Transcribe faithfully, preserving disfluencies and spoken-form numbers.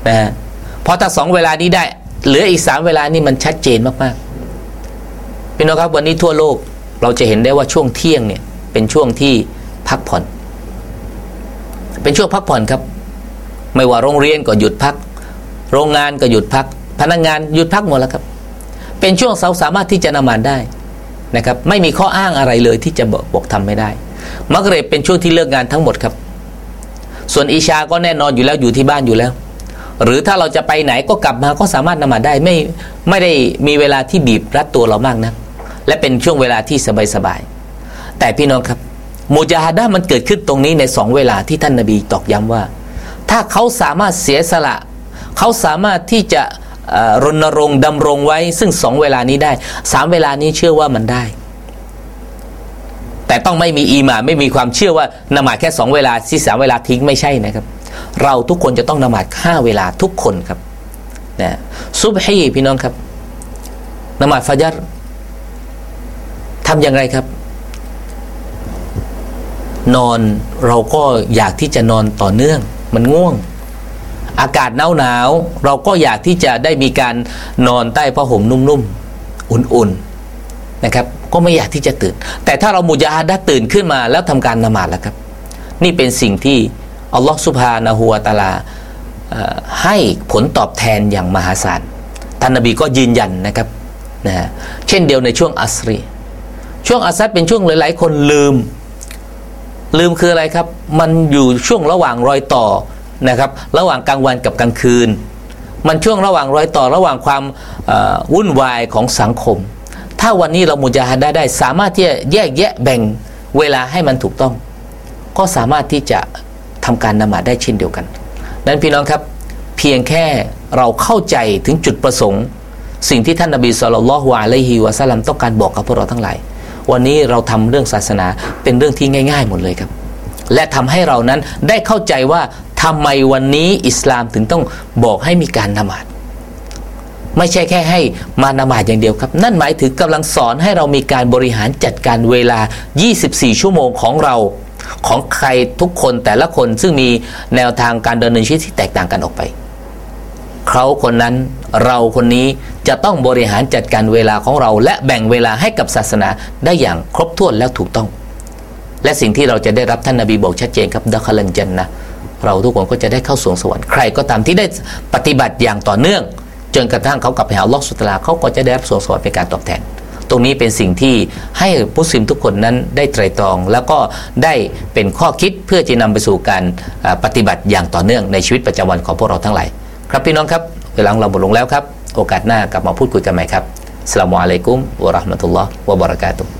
นะฮะเพราะถ้าสองเวลานี้ได้เหลืออีกสามเวลานี่มันชัดเจนมากๆพี่น้องครับวันนี้ทั่วโลกเราจะเห็นได้ว่าช่วงเที่ยงเนี่ยเป็นช่วงที่พักผ่อนเป็นช่วงพักผ่อนครับไม่ว่าโรงเรียนก็หยุดพักโรงงานก็หยุดพักพนักงานหยุดพักหมดแล้วครับเป็นช่วงเราสามารถที่จะนมาดได้นะครับไม่มีข้ออ้างอะไรเลยที่จะบอกบอกทำไม่ได้มักริบเป็นช่วงที่เลิกงานทั้งหมดครับส่วนอิชาก็แน่นอนอยู่แล้วอยู่ที่บ้านอยู่แล้วหรือถ้าเราจะไปไหนก็กลับมาก็สามารถนมาดได้ไม่ไม่ได้มีเวลาที่บีบรัดตัวเรามากนะและเป็นช่วงเวลาที่สบายๆแต่พี่น้องครับมุจาฮาดะห์มันเกิดขึ้นตรงนี้ในสองเวลาที่ท่านนบีตอกย้ำว่าถ้าเขาสามารถเสียสละเขาสามารถที่จะรณรงค์ดำรงไว้ซึ่งสองเวลานี้ได้สามเวลานี้เชื่อว่ามันได้แต่ต้องไม่มีอีหม่านไม่มีความเชื่อว่านมาดแค่สองเวลาที่สามเวลาทิ้งไม่ใช่นะครับเราทุกคนจะต้องนมาดห้าเวลาทุกคนครับนะซุบฮีพี่น้องครับนมาดฟัจรทำอย่างไรครับนอนเราก็อยากที่จะนอนต่อเนื่องมันง่วงอากาศหนาวหนาวเราก็อยากที่จะได้มีการนอนใต้ผ้าห่มนุ่มๆอุ่นๆนะครับก็ไม่อยากที่จะตื่นแต่ถ้าเรามุจาฮาดะห์ตื่นขึ้นมาแล้วทำการนมาดแล้วครับนี่เป็นสิ่งที่อัลลอฮฺซุบฮานะฮูวะตะอาลาให้ผลตอบแทนอย่างมหาศาลท่านนบีก็ยืนยันนะครับนะเช่นเดียวในช่วงอัสรีช่วงอัสรเป็นช่วงหลายๆคนลืมลืมคืออะไรครับมันอยู่ช่วงระหว่างรอยต่อนะครับระหว่างกลางวันกับกลางคืนมันช่วงระหว่างรอยต่อระหว่างความวุ่นวายของสังคมถ้าวันนี้เรามุจาฮาดะห์ได้สามารถที่จะแยกแยะแบ่งเวลาให้มันถูกต้องก็สามารถที่จะทำการนมาดได้เช่นเดียวกันนั้นพี่น้องครับเพียงแค่เราเข้าใจถึงจุดประสงค์สิ่งที่ท่านนบีศ็อลลัลลอฮุอะลัยฮิวะซัลลัมต้องการบอกกับพวกเราทั้งหลายวันนี้เราทำเรื่องศาสนาเป็นเรื่องที่ง่ายๆหมดเลยครับและทำให้เรานั้นได้เข้าใจว่าทำไมวันนี้อิสลามถึงต้องบอกให้มีการนมาดไม่ใช่แค่ให้มานมาดอย่างเดียวครับนั่นหมายถึงกำลังสอนให้เรามีการบริหารจัดการเวลายี่สิบสี่ชั่วโมงของเราของใครทุกคนแต่ละคนซึ่งมีแนวทางการดำเนินชีวิตที่แตกต่างกันออกไปเขาคนนั้นเราคนนี้จะต้องบริหารจัดการเวลาของเราและแบ่งเวลาให้กับศาสนาได้อย่างครบถ้วนแล้วถูกต้องและสิ่งที่เราจะได้รับท่านนบีบอกชัดเจนครับดะคอลันญันนะห์เราทุกคนก็จะได้เข้าสู่สวรรค์ใครก็ตามที่ได้ปฏิบัติอย่างต่อเนื่องจนกระทั่งเขากลับไปหาอัลเลาะห์ซุบฮานะฮูวะตะอาลาเขาก็จะได้รับสวรรค์เป็นการตอบแทนตรงนี้เป็นสิ่งที่ให้มุสลิมทุกคนนั้นได้ไตร่ตรองแล้วก็ได้เป็นข้อคิดเพื่อจะนำไปสู่การปฏิบัติอย่างต่อเนื่องในชีวิตประจำวันของพวกเราทั้งหลายครับพี่น้องครับเวลาเราหมดลงแล้วครับโอกาสหน้ากลับมาพูดคุยกันใหม่ครับอัสสลามุอะลัยกุมวะเราะห์มะตุลลอฮ์วะบะเราะกาตุฮ์